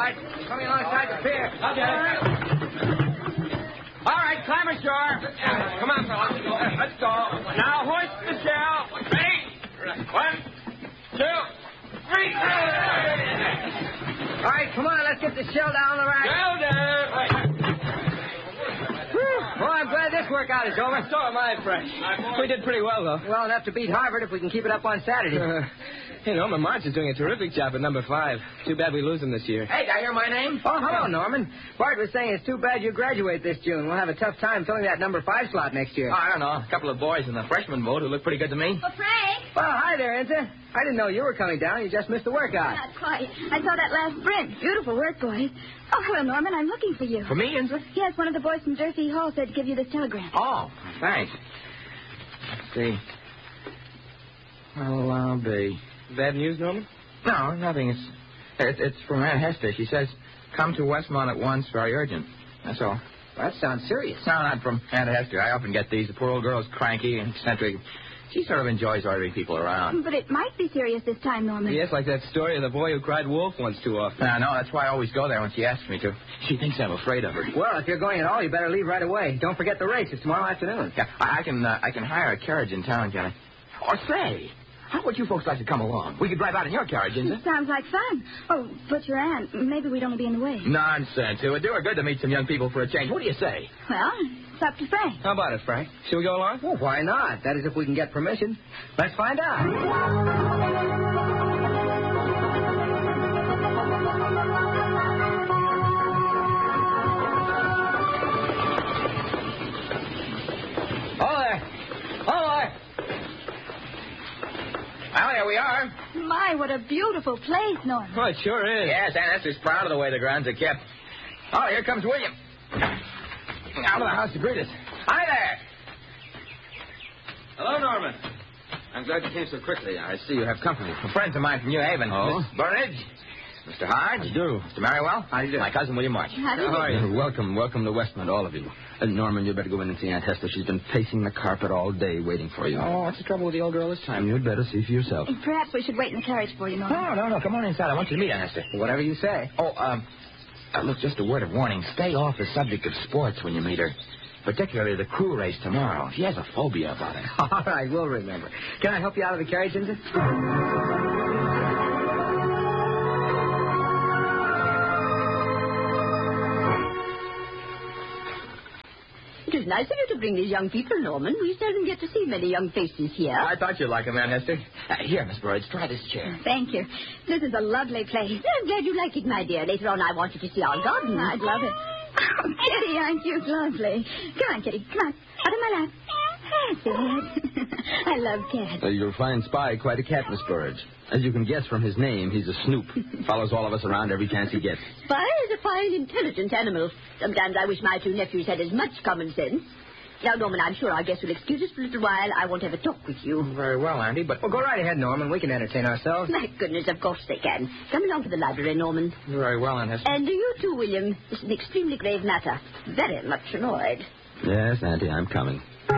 right. Coming alongside the pier. I'll get it. All right, climb ashore. Come on, fellas. Let's go. Now hoist the shell. Ready? 1, 2, 3. All right, come on. Let's get the shell down the rack. Shell down. Well, I'm glad this workout is over. So am I, Fresh. We did pretty well, though. Well, enough to beat Harvard if we can keep it up on Saturday. Hey, Norman March is doing a terrific job at number 5. Too bad we lose him this year. Hey, did I hear my name? Oh, hello, Norman. Bart was saying it's too bad you graduate this June. We'll have a tough time filling that number 5 slot next year. Oh, I don't know. A couple of boys in the freshman boat who look pretty good to me. Well, Frank. Well, hi there, Enza. I didn't know you were coming down. You just missed the workout. Not quite. I saw that last sprint. Beautiful work, boys. Oh, hello, Norman. I'm looking for you. For me, Inza? Yes, one of the boys from Jersey Hall said to give you this telegram. Oh, thanks. Let's see. Well, I'll be... Bad news, Norman? No, nothing. It's from Aunt Hester. She says, come to Westmont at once, very urgent. That's all. Well, that sounds serious. No, not from Aunt Hester. I often get these. The poor old girl's cranky and eccentric. She sort of enjoys ordering people around. But it might be serious this time, Norman. Yes, like that story of the boy who cried wolf once too often. I know. That's why I always go there when she asks me to. She thinks I'm afraid of her. Well, if you're going at all, you better leave right away. Don't forget the race. It's tomorrow afternoon. Yeah, I can hire a carriage in town, can I? Or say, how would you folks like to come along? We could drive out in your carriage, isn't it? Sounds like fun. Oh, but your aunt, maybe we don't be in the way. Nonsense. It would do her good to meet some young people for a change. What do you say? Well, it's up to Frank. How about it, Frank? Shall we go along? Well, why not? That is if we can get permission. Let's find out. Well, here we are. My, what a beautiful place, Norman. Oh, it sure is. Yes, Aunt Esther's proud of the way the grounds are kept. Oh, here comes William. Out of the house to greet us. Hi there. Hello, Norman. I'm glad you came so quickly. I see you have company. Friends of mine from New Haven. Oh? Miss Burnage, Mr. Hodge. How do you do? Mr. Merriwell. How do you do? My cousin, William March. How do you do? How are you? Welcome to Westmont, all of you. Norman, you better go in and see Aunt Hester. She's been pacing the carpet all day waiting for you. Oh, what's the trouble with the old girl this time? You'd better see for yourself. Perhaps we should wait in the carriage for you, Norman. No. Come on inside. I want you to meet Aunt Hester. Whatever you say. Oh, look, just a word of warning. Stay off the subject of sports when you meet her. Particularly the crew race tomorrow. She has a phobia about it. All right, we'll remember. Can I help you out of the carriage, Enza? It is nice of you to bring these young people, Norman. We seldom get to see many young faces here. I thought you'd like them, Aunt Hester. Here, Miss Burridge, try this chair. Thank you. This is a lovely place. I'm glad you like it, my dear. Later on, I want you to see our garden. I'd love it. Oh, Kitty, aren't you lovely? Come on, Kitty. Come on. Out of my lap. That's it. I love cats. You're a fine spy, quite a cat, Miss Burridge. As you can guess from his name, he's a snoop. Follows all of us around every chance he gets. Spy is a fine, intelligent animal. Sometimes I wish my 2 nephews had as much common sense. Now, Norman, I'm sure our guest will excuse us for a little while. I want to have a talk with you. Very well, Andy, but... Well, go right ahead, Norman. We can entertain ourselves. My goodness, of course they can. Come along to the library, Norman. Very well, Aunt Hester. And you too, William. It's an extremely grave matter. Very much annoyed. Yes, Auntie, I'm coming.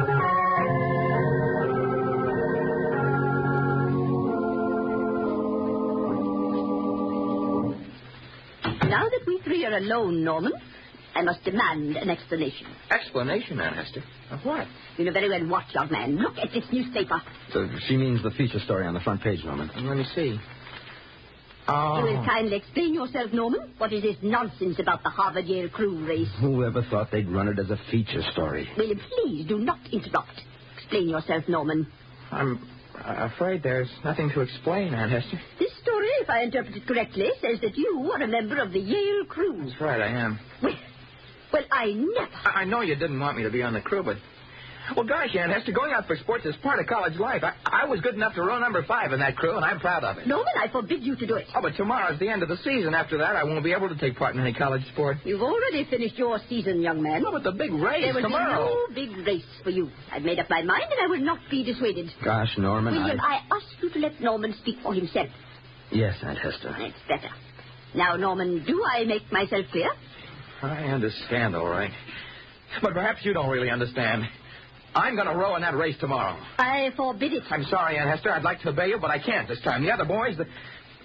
Now that we 3 are alone, Norman, I must demand an explanation. Explanation, Aunt Hester? Of what? You know very well what, young man. Look at this newspaper. So she means the feature story on the front page, Norman. Let me see. Oh. You will kindly explain yourself, Norman. What is this nonsense about the Harvard-Yale crew race? Whoever thought they'd run it as a feature story? William, please do not interrupt. Explain yourself, Norman. I'm afraid there's nothing to explain, Aunt Hester. This story, if I interpret it correctly, says that you are a member of the Yale crew. That's right, I am. Well, I never... I know you didn't want me to be on the crew, but... Well, gosh, Aunt Hester, going out for sports is part of college life. I was good enough to row number 5 in that crew, and I'm proud of it. Norman, I forbid you to do it. Oh, but tomorrow's the end of the season. After that, I won't be able to take part in any college sport. You've already finished your season, young man. No, but the big race There will tomorrow. be no big race for you. I've made up my mind, and I will not be dissuaded. Gosh, Norman, William, I ask you to let Norman speak for himself. Yes, Aunt Hester. That's better. Now, Norman, do I make myself clear? I understand, all right. But perhaps you don't really understand. I'm going to row in that race tomorrow. I forbid it. I'm sorry, Aunt Hester. I'd like to obey you, but I can't this time. The other boys,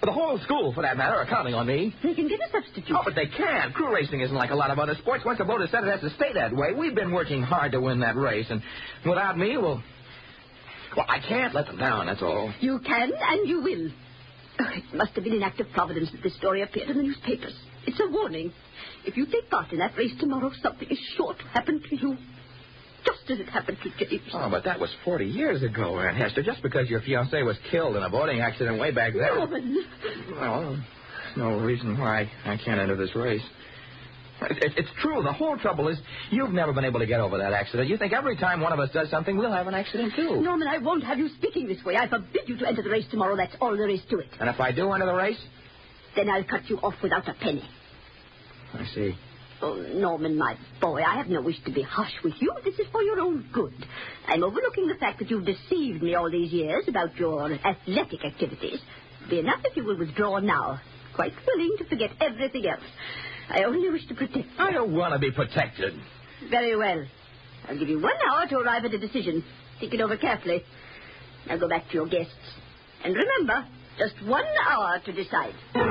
The whole school, for that matter, are counting on me. They can get a substitute. Oh, but they can't. Crew racing isn't like a lot of other sports. Once a vote is set, it has to stay that way. We've been working hard to win that race, and without me, well, I can't let them down, that's all. You can and you will. Oh, it must have been an act of providence that this story appeared in the newspapers. It's a warning. If you take part in that race tomorrow, something is sure to happen to you. Just as it happened to James. Oh, but that was 40 years ago, Aunt Hester. Just because your fiancé was killed in a boating accident way back then. Norman. Well, there's no reason why I can't enter this race. It's true. The whole trouble is you've never been able to get over that accident. You think every time one of us does something, we'll have an accident, too. Norman, I won't have you speaking this way. I forbid you to enter the race tomorrow. That's all there is to it. And if I do enter the race? Then I'll cut you off without a penny. I see. Oh, Norman, my boy, I have no wish to be harsh with you. This is for your own good. I'm overlooking the fact that you've deceived me all these years about your athletic activities. Be enough if you will withdraw now. Quite willing to forget everything else. I only wish to protect you. I don't want to be protected. Very well. I'll give you 1 hour to arrive at a decision. Think it over carefully. Now go back to your guests. And remember, just 1 hour to decide.